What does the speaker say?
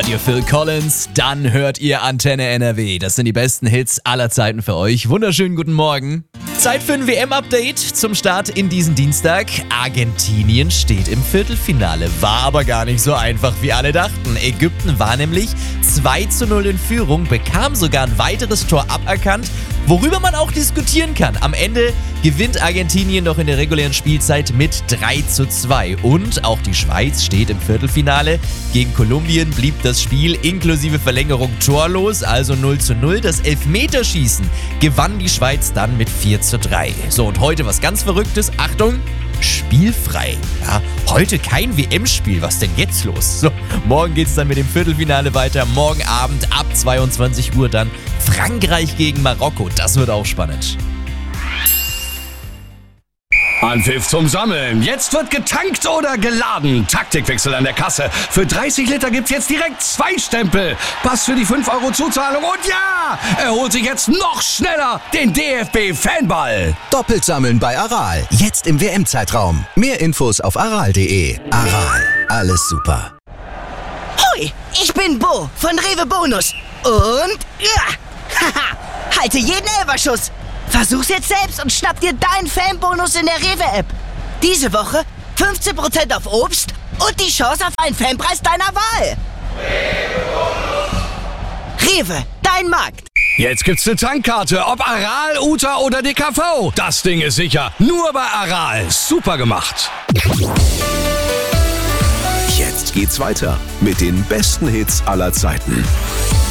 Hört ihr Phil Collins? Dann hört ihr Antenne NRW. Das sind die besten Hits aller Zeiten für euch. Wunderschönen guten Morgen. Zeit für ein WM-Update zum Start in diesen Dienstag. Argentinien steht im Viertelfinale. War aber gar nicht so einfach, wie alle dachten. Ägypten war nämlich 2:0 in Führung, bekam sogar ein weiteres Tor aberkannt, worüber man auch diskutieren kann. Am Ende gewinnt Argentinien noch in der regulären Spielzeit mit 3:2. Und auch die Schweiz steht im Viertelfinale. Gegen Kolumbien blieb das Spiel inklusive Verlängerung torlos, also 0:0. Das Elfmeterschießen gewann die Schweiz dann mit 4:3. So, und heute was ganz Verrücktes. Achtung! Spielfrei. Ja, heute kein WM-Spiel. Was denn jetzt los? So, morgen geht's dann mit dem Viertelfinale weiter. Morgen Abend ab 22 Uhr dann Frankreich gegen Marokko. Das wird auch spannend. Anpfiff zum Sammeln. Jetzt wird getankt oder geladen. Taktikwechsel an der Kasse. Für 30 Liter gibt's jetzt direkt 2 Stempel. Pass für die 5 Euro Zuzahlung. Und ja, er holt sich jetzt noch schneller den DFB-Fanball. Doppelt sammeln bei Aral. Jetzt im WM-Zeitraum. Mehr Infos auf aral.de. Aral. Alles super. Hoi, ich bin Bo von Rewe Bonus. Und ja, haha, halte jeden Elferschuss. Versuch's jetzt selbst und schnapp dir deinen Fanbonus in der Rewe-App. Diese Woche 15% auf Obst und die Chance auf einen Fanpreis deiner Wahl. Rewe, dein Markt. Jetzt gibt's eine Tankkarte, ob Aral, Uta oder DKV. Das Ding ist sicher. Nur bei Aral. Super gemacht. Jetzt geht's weiter mit den besten Hits aller Zeiten.